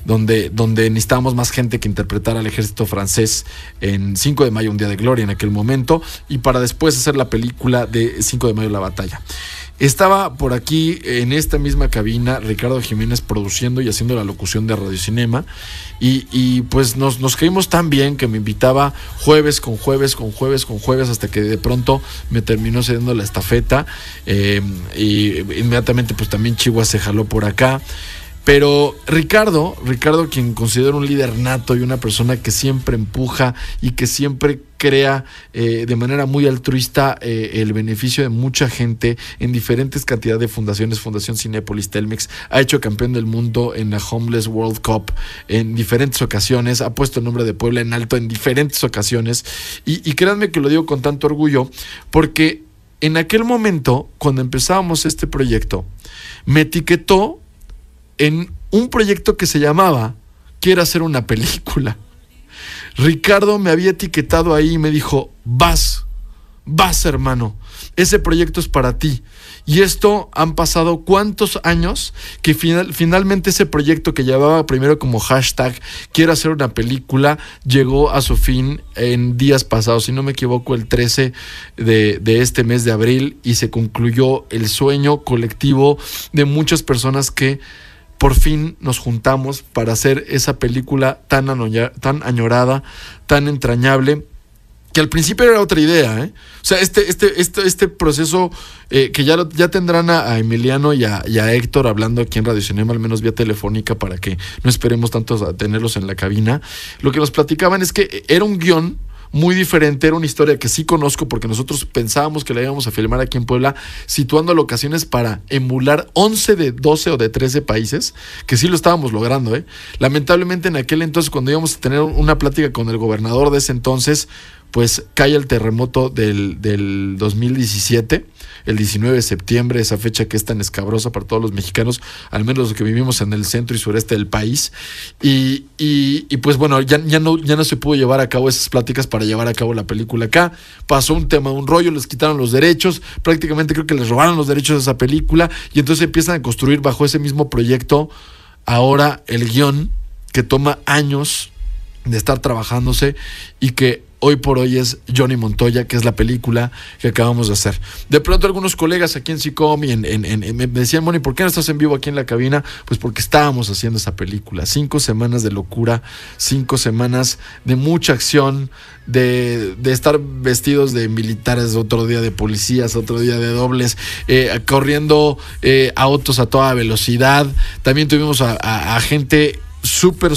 donde necesitábamos más gente que interpretara al ejército francés en 5 de mayo, un día de gloria en aquel momento, y para después hacer la película de 5 de mayo, la batalla. Estaba por aquí en esta misma cabina Ricardo Jiménez produciendo y haciendo la locución de Radio Cinema, y pues nos caímos tan bien que me invitaba jueves con jueves hasta que de pronto me terminó cediendo la estafeta, y inmediatamente pues también Chihuahua se jaló por acá. Pero Ricardo, quien considero un líder nato y una persona que siempre empuja y que siempre crea de manera muy altruista el beneficio de mucha gente en diferentes cantidades de fundaciones, Fundación Cinépolis, Telmex, ha hecho campeón del mundo en la Homeless World Cup en diferentes ocasiones, ha puesto el nombre de Puebla en alto en diferentes ocasiones, y créanme que lo digo con tanto orgullo, porque en aquel momento, cuando empezábamos este proyecto, me etiquetó en un proyecto que se llamaba Quiero hacer una película. Ricardo me había etiquetado ahí y me dijo, vas hermano, ese proyecto es para ti. Y esto han pasado cuántos años que finalmente ese proyecto que llevaba primero como hashtag Quiero hacer una película llegó a su fin en días pasados, si no me equivoco el 13 de este mes de abril, y se concluyó el sueño colectivo de muchas personas que por fin nos juntamos para hacer esa película tan añorada, tan entrañable, que al principio era otra idea, ¿eh? O sea, este proceso que ya tendrán a Emiliano y a Héctor hablando aquí en Radio Cinema, al menos vía telefónica, para que no esperemos tanto a tenerlos en la cabina. Lo que nos platicaban es que era un guión muy diferente, era una historia que sí conozco porque nosotros pensábamos que la íbamos a filmar aquí en Puebla, situando locaciones para emular 11 de 12 o de 13 países, que sí lo estábamos logrando, ¿eh? Lamentablemente en aquel entonces, cuando íbamos a tener una plática con el gobernador de ese entonces, pues cae el terremoto del 2017, el 19 de septiembre, esa fecha que es tan escabrosa para todos los mexicanos, al menos los que vivimos en el centro y sureste del país, y pues bueno, ya no se pudo llevar a cabo esas pláticas para llevar a cabo la película acá. Pasó un rollo, les quitaron los derechos, prácticamente creo que les robaron los derechos de esa película, y entonces empiezan a construir bajo ese mismo proyecto ahora el guión, que toma años de estar trabajándose y que hoy por hoy es Johnny Montoya, que es la película que acabamos de hacer. De pronto algunos colegas aquí en SICOM me decían, Moni, ¿por qué no estás en vivo aquí en la cabina? Pues porque estábamos haciendo esa película. 5 semanas de locura, 5 semanas de mucha acción, de estar vestidos de militares, otro día de policías, otro día de dobles, corriendo autos a toda velocidad. También tuvimos a gente súper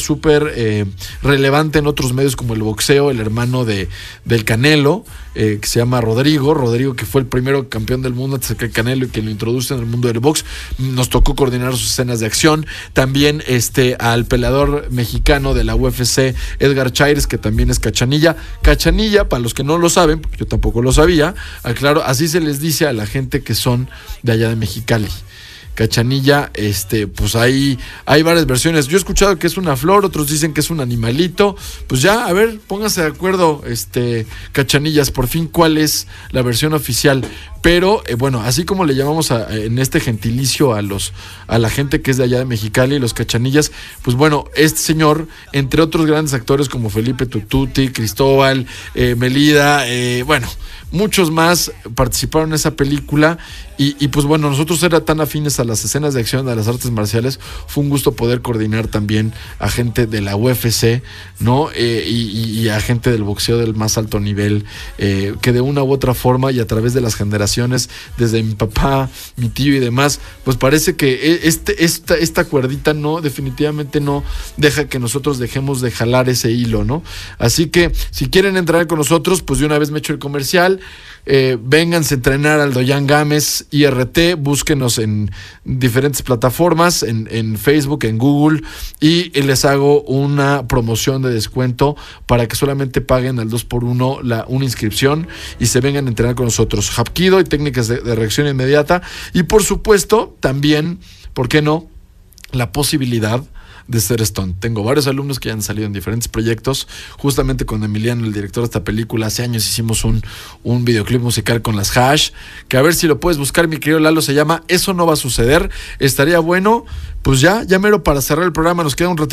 relevante en otros medios como el boxeo, el hermano del Canelo, que se llama Rodrigo, que fue el primero campeón del mundo antes que el Canelo y que lo introduce en el mundo del box. Nos tocó coordinar sus escenas de acción. También al peleador mexicano de la UFC, Edgar Chaires, que también es Cachanilla, para los que no lo saben, porque yo tampoco lo sabía, aclaro, así se les dice a la gente que son de allá de Mexicali. Cachanilla, pues ahí hay varias versiones. Yo he escuchado que es una flor, otros dicen que es un animalito. Pues ya, a ver, pónganse de acuerdo, Cachanillas, por fin cuál es la versión oficial. Pero bueno, así como le llamamos en este gentilicio a la gente que es de allá de Mexicali, los Cachanillas, pues bueno, este señor, entre otros grandes actores como Felipe Tututi, Cristóbal, Melida, bueno, muchos más participaron en esa película. Y pues bueno, nosotros era tan afines a las escenas de acción, a las artes marciales, fue un gusto poder coordinar también a gente de la UFC, ¿no? Y a gente del boxeo del más alto nivel, que de una u otra forma y a través de las generaciones, desde mi papá, mi tío y demás, pues parece que esta cuerdita definitivamente no deja que nosotros dejemos de jalar ese hilo, ¿no? Así que si quieren entrar con nosotros, pues de una vez me echo el comercial. Vénganse a entrenar al Doyan Gámez IRT, búsquenos en diferentes plataformas, en Facebook, en Google, y les hago una promoción de descuento para que solamente paguen al 2x1 una inscripción y se vengan a entrenar con nosotros. Hapkido y técnicas de reacción inmediata, y por supuesto también, ¿por qué no?, la posibilidad de ser stunt. Tengo varios alumnos que ya han salido en diferentes proyectos. Justamente con Emiliano, el director de esta película, hace años hicimos un videoclip musical con las Hash, que a ver si lo puedes buscar, mi querido Lalo, se llama Eso no va a suceder. Estaría bueno, pues ya mero para cerrar el programa, nos queda un ratito.